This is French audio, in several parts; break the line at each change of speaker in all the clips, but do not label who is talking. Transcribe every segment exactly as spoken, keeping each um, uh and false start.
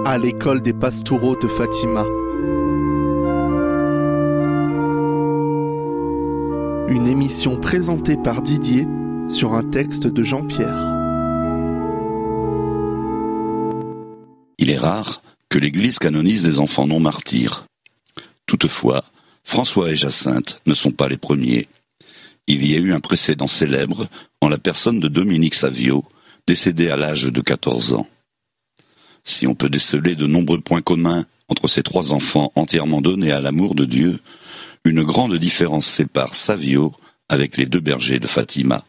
à l'école des Pastoureaux de Fatima. Une émission présentée par Didier sur un texte de Jean-Pierre.
Il est rare que l'Église canonise des enfants non martyrs. Toutefois, François et Jacinthe ne sont pas les premiers. Il y a eu un précédent célèbre en la personne de Dominique Savio, décédé à l'âge de quatorze ans. Si on peut déceler de nombreux points communs entre ces trois enfants entièrement donnés à l'amour de Dieu, une grande différence sépare Savio avec les deux bergers de Fatima.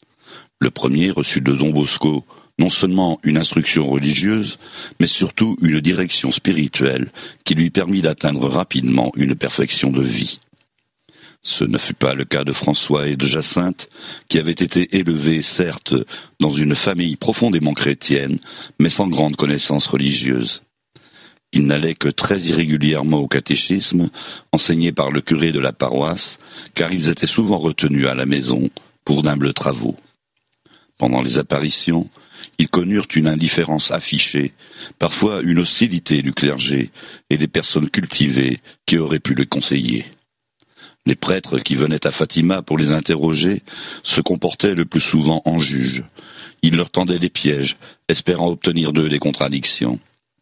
Le premier reçut de Don Bosco non seulement une instruction religieuse, mais surtout une direction spirituelle qui lui permit d'atteindre rapidement une perfection de vie. Ce ne fut pas le cas de François et de Jacinthe, qui avaient été élevés, certes, dans une famille profondément chrétienne, mais sans grande connaissance religieuse. Ils n'allaient que très irrégulièrement au catéchisme, enseigné par le curé de la paroisse, car ils étaient souvent retenus à la maison pour d'humbles travaux. Pendant les apparitions, ils connurent une indifférence affichée, parfois une hostilité du clergé et des personnes cultivées qui auraient pu le conseiller. Les prêtres qui venaient à Fatima pour les interroger se comportaient le plus souvent en juges. Ils leur tendaient des pièges, espérant obtenir d'eux des contradictions.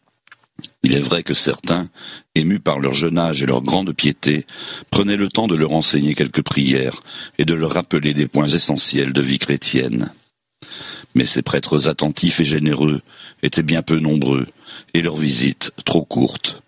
Il est vrai que certains, émus par leur jeune âge et leur grande piété, prenaient le temps de leur enseigner quelques prières et de leur rappeler des points essentiels de vie chrétienne. Mais ces prêtres attentifs et généreux étaient bien peu nombreux, et leurs visites trop courtes.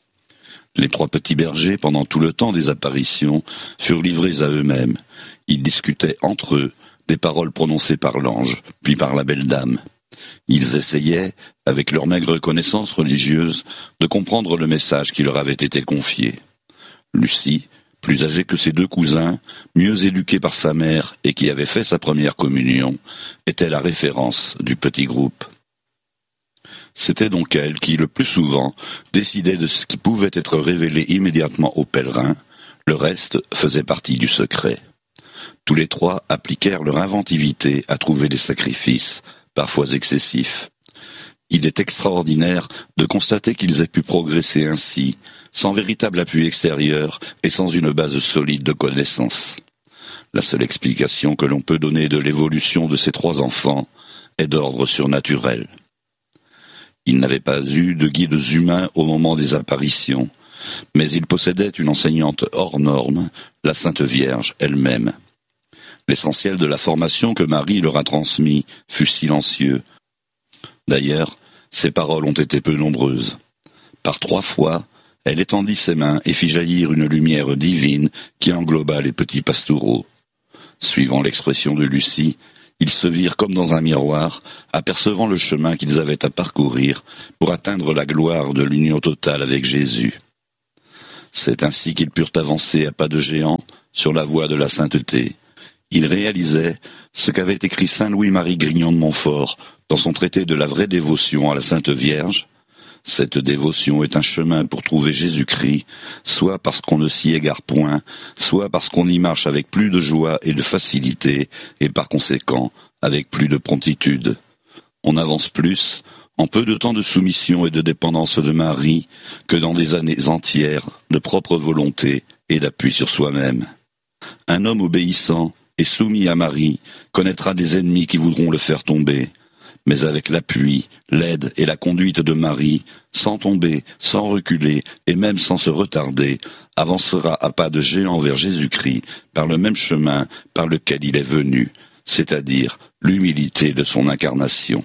Les trois petits bergers, pendant tout le temps des apparitions, furent livrés à eux-mêmes. Ils discutaient entre eux des paroles prononcées par l'ange, puis par la belle dame. Ils essayaient, avec leur maigre connaissance religieuse, de comprendre le message qui leur avait été confié. Lucie, plus âgée que ses deux cousins, mieux éduquée par sa mère et qui avait fait sa première communion, était la référence du petit groupe. C'était donc elle qui, le plus souvent, décidait de ce qui pouvait être révélé immédiatement aux pèlerins. Le reste faisait partie du secret. Tous les trois appliquèrent leur inventivité à trouver des sacrifices, parfois excessifs. Il est extraordinaire de constater qu'ils aient pu progresser ainsi, sans véritable appui extérieur et sans une base solide de connaissances. La seule explication que l'on peut donner de l'évolution de ces trois enfants est d'ordre surnaturel. Ils n'avaient pas eu de guides humains au moment des apparitions, mais ils possédaient une enseignante hors norme, la Sainte Vierge elle-même. L'essentiel de la formation que Marie leur a transmise fut silencieux. D'ailleurs, ses paroles ont été peu nombreuses. Par trois fois, elle étendit ses mains et fit jaillir une lumière divine qui engloba les petits pastoureaux. Suivant l'expression de Lucie, ils se virent comme dans un miroir, apercevant le chemin qu'ils avaient à parcourir pour atteindre la gloire de l'union totale avec Jésus. C'est ainsi qu'ils purent avancer à pas de géant sur la voie de la sainteté. Ils réalisaient ce qu'avait écrit saint Louis-Marie Grignon de Montfort dans son traité de la vraie dévotion à la Sainte Vierge. Cette dévotion est un chemin pour trouver Jésus-Christ, soit parce qu'on ne s'y égare point, soit parce qu'on y marche avec plus de joie et de facilité, et par conséquent avec plus de promptitude. On avance plus, en peu de temps de soumission et de dépendance de Marie, que dans des années entières de propre volonté et d'appui sur soi-même. Un homme obéissant et soumis à Marie connaîtra des ennemis qui voudront le faire tomber. Mais avec l'appui, l'aide et la conduite de Marie, sans tomber, sans reculer et même sans se retarder, avancera à pas de géant vers Jésus-Christ par le même chemin par lequel il est venu, c'est-à-dire l'humilité de son incarnation.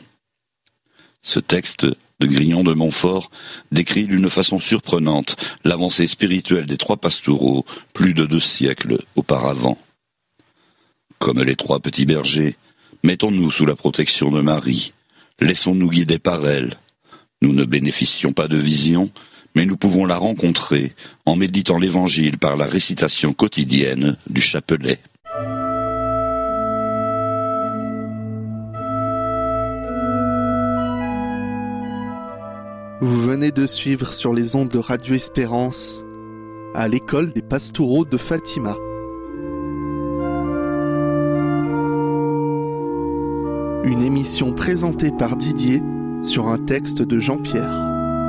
Ce texte de Grignon de Montfort décrit d'une façon surprenante l'avancée spirituelle des trois pastoureaux plus de deux siècles auparavant. Comme les trois petits bergers, mettons-nous sous la protection de Marie. Laissons-nous guider par elle. Nous ne bénéficions pas de vision, mais nous pouvons la rencontrer en méditant l'Évangile par la récitation quotidienne du chapelet.
Vous venez de suivre sur les ondes de Radio Espérance à l'école des Pastoureaux de Fatima. Une émission présentée par Didier sur un texte de Jean-Pierre.